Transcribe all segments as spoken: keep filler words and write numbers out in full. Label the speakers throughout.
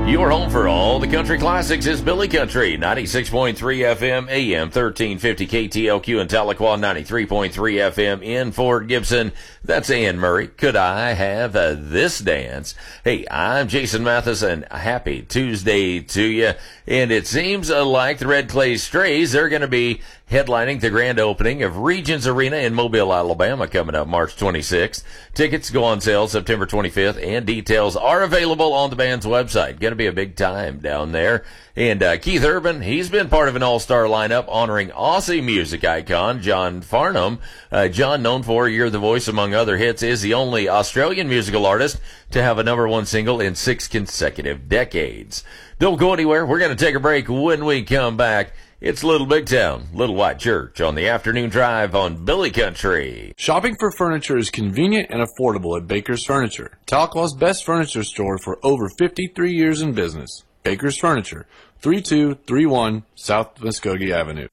Speaker 1: Your home for all the country classics is Billy Country, ninety-six point three F M, A M thirteen fifty K T L Q in Tahlequah, ninety-three point three F M in Fort Gibson. That's Ann Murray. Could I have uh, this dance? Hey, I'm Jason Mathis, and happy Tuesday to you. And it seems uh, like the Red Clay Strays, they're going to be headlining the grand opening of Regions Arena in Mobile, Alabama, coming up March twenty-sixth. Tickets go on sale September twenty-fifth, and details are available on the band's website. Going to be a big time down there. And uh, Keith Urban, he's been part of an all-star lineup honoring Aussie music icon John Farnham. Uh, John, known for You're the Voice, among other hits, is the only Australian musical artist to have a number one single in six consecutive decades. Don't go anywhere. We're going to take a break. When we come back, it's Little Big Town, Little White Church on the afternoon drive on Billy Country.
Speaker 2: Shopping for furniture is convenient and affordable at Baker's Furniture, Tahlequah's best furniture store for over fifty-three years in business. Baker's Furniture, thirty-two thirty-one South Muskogee Avenue.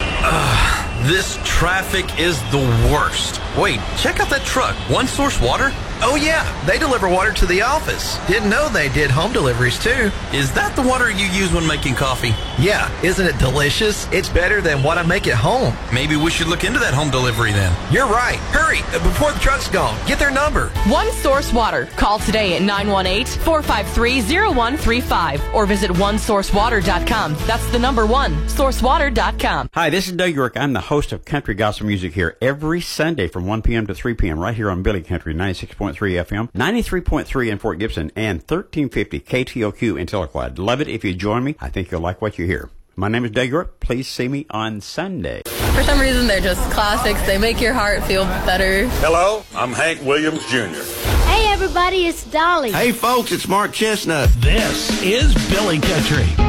Speaker 3: Uh, this traffic is the worst. Wait, check out that truck. One Source Water? Oh yeah, they deliver water to the office. Didn't know they did home deliveries too. Is that the water you use when making coffee? Yeah, isn't it delicious? It's better than what I make at home. Maybe we should look into that home delivery then. You're right. Hurry, before the truck's gone. Get their number.
Speaker 4: One Source Water. Call today at nine one eight, four five three, zero one three five or visit one source water dot com. That's the number one, source water dot com.
Speaker 5: Hi, this is Doug York. I'm the host of Country Gospel Music here every Sunday from one p.m. to three p.m. right here on Billy Country, ninety-six point three F M, ninety-three point three in Fort Gibson, and thirteen fifty K T L Q in Tahlequah. I'd love it if you join me. I think you'll like what you hear. My name is Doug York. Please see me on Sunday.
Speaker 6: For some reason, they're just classics. They make your heart feel better.
Speaker 7: Hello, I'm Hank Williams Junior
Speaker 8: Hey, everybody, it's Dolly.
Speaker 9: Hey, folks, it's Mark Chestnut.
Speaker 10: This is Billy Country.